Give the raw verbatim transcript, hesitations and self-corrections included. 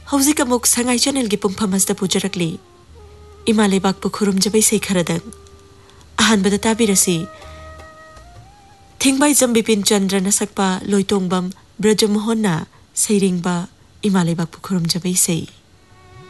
हौजिक अमुक संगाई चैनल की पुंफम असदा पुजरकली इमा लेबाकपु खुरुमजबै sei खरदंग अहानबदा ताबिरसी थिंगबाइजम बिपिन चंद्र नसकपा लोइतोंगबम ब्रजमोहनना सैरिंगबा इमा लेबाकपु खुरुमजबै sei